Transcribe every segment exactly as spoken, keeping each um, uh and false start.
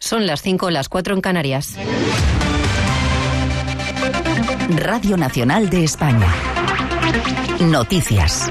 Son las cinco, las cuatro en Canarias. Radio Nacional de España. Noticias.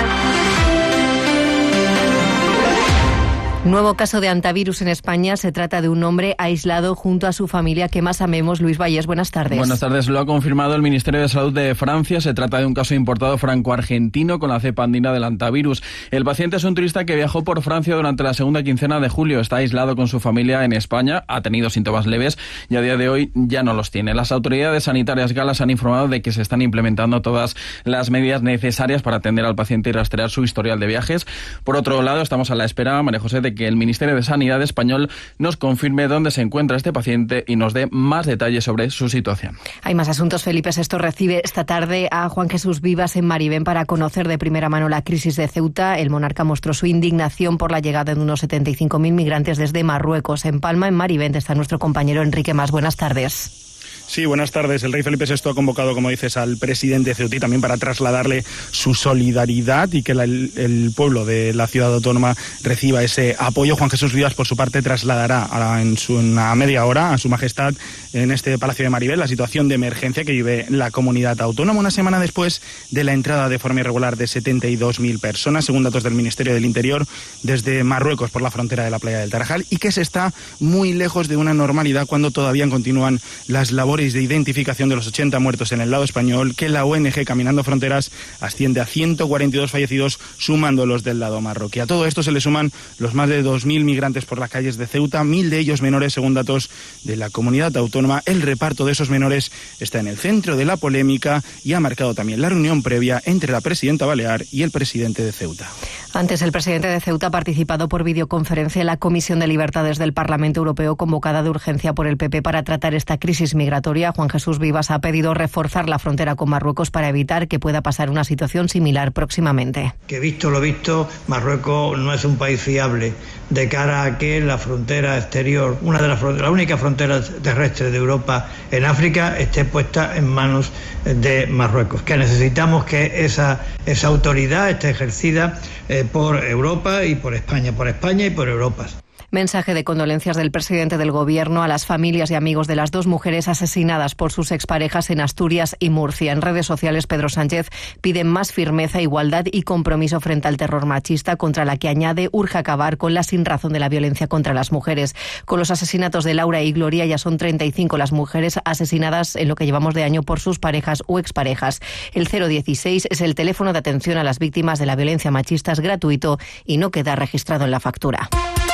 Nuevo caso de hantavirus en España. Se trata de un hombre aislado junto a su familia que más amemos. Luis Valles, buenas tardes. Buenas tardes. Lo ha confirmado el Ministerio de Salud de Francia. Se trata de un caso importado franco-argentino con la cepa andina del hantavirus. El paciente es un turista que viajó por Francia durante la segunda quincena de julio. Está aislado con su familia en España. Ha tenido síntomas leves y a día de hoy ya no los tiene. Las autoridades sanitarias galas han informado de que se están implementando todas las medidas necesarias para atender al paciente y rastrear su historial de viajes. Por otro lado, estamos a la espera, María José, de que el Ministerio de Sanidad español nos confirme dónde se encuentra este paciente y nos dé más detalles sobre su situación. Hay más asuntos, Felipe Sexto recibe esta tarde a Juan Jesús Vivas en Marivén para conocer de primera mano la crisis de Ceuta. El monarca mostró su indignación por la llegada de unos setenta y cinco mil migrantes desde Marruecos. En Palma, en Marivén, está nuestro compañero Enrique Mas. Buenas tardes. Sí, buenas tardes. El rey Felipe Sexto ha convocado, como dices, al presidente ceutí también para trasladarle su solidaridad y que la, el, el pueblo de la ciudad autónoma reciba ese apoyo. Juan Jesús Vivas, por su parte, trasladará a, en su, una media hora a su majestad en este Palacio de Maribel la situación de emergencia que vive la comunidad autónoma una semana después de la entrada de forma irregular de setenta y dos mil personas, según datos del Ministerio del Interior, desde Marruecos por la frontera de la playa del Tarajal, y que se está muy lejos de una normalidad cuando todavía continúan las labores de identificación de los ochenta muertos en el lado español, que la O N G Caminando Fronteras asciende a ciento cuarenta y dos fallecidos, sumando los del lado marroquí. A todo esto se le suman los más de dos mil migrantes por las calles de Ceuta, mil de ellos menores, según datos de la comunidad autónoma. El reparto de esos menores está en el centro de la polémica y ha marcado también la reunión previa entre la presidenta balear y el presidente de Ceuta. Antes, el presidente de Ceuta ha participado por videoconferencia en la Comisión de Libertades del Parlamento Europeo, convocada de urgencia por el P P para tratar esta crisis migratoria. Juan Jesús Vivas ha pedido reforzar la frontera con Marruecos para evitar que pueda pasar una situación similar próximamente. Que visto lo visto, Marruecos no es un país fiable de cara a que la frontera exterior, una de las la única frontera terrestre de Europa en África, esté puesta en manos de Marruecos. Que necesitamos que esa, esa autoridad esté ejercida eh, por Europa y por España, por España y por Europa. Mensaje de condolencias del presidente del Gobierno a las familias y amigos de las dos mujeres asesinadas por sus exparejas en Asturias y Murcia. En redes sociales, Pedro Sánchez pide más firmeza, igualdad y compromiso frente al terror machista, contra la que añade urge acabar con la sinrazón de la violencia contra las mujeres. Con los asesinatos de Laura y Gloria ya son treinta y cinco las mujeres asesinadas en lo que llevamos de año por sus parejas o exparejas. El cero dieciséis es el teléfono de atención a las víctimas de la violencia machista, es gratuito y no queda registrado en la factura.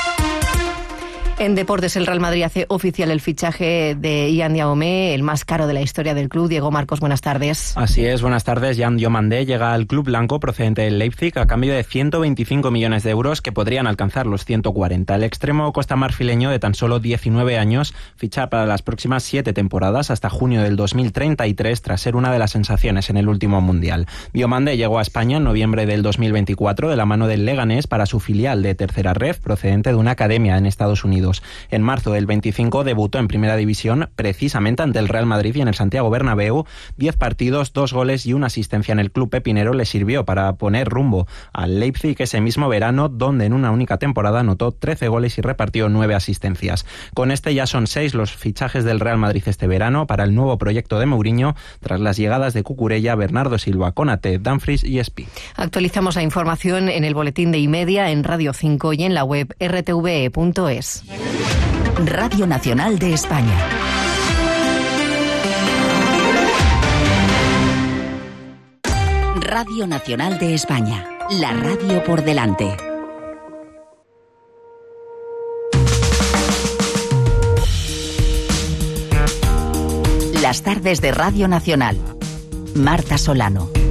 En deportes, el Real Madrid hace oficial el fichaje de Ian Diomé, el más caro de la historia del club. Diego Marcos, buenas tardes. Así es, buenas tardes. Ian Diomandé llega al club blanco procedente del Leipzig a cambio de ciento veinticinco millones de euros que podrían alcanzar los ciento cuarenta. El extremo costamarfileño de tan solo diecinueve años ficha para las próximas siete temporadas hasta junio del dos mil treinta y tres, tras ser una de las sensaciones en el último mundial. Diomandé llegó a España en noviembre del dos mil veinticuatro de la mano del Leganés para su filial de Tercera Ref, procedente de una academia en Estados Unidos. En marzo del veinticinco debutó en Primera División, precisamente ante el Real Madrid y en el Santiago Bernabéu. Diez partidos, dos goles y una asistencia en el club pepinero le sirvió para poner rumbo al Leipzig ese mismo verano, donde en una única temporada anotó trece goles y repartió nueve asistencias. Con este ya son seis los fichajes del Real Madrid este verano para el nuevo proyecto de Mourinho, tras las llegadas de Cucurella, Bernardo Silva, Konaté, Dumfries y Espi. Actualizamos la información en el boletín de iMedia, en Radio cinco y en la web erre te ve e punto es. Radio Nacional de España. Radio Nacional de España. La radio por delante. Las tardes de Radio Nacional. Marta Solano.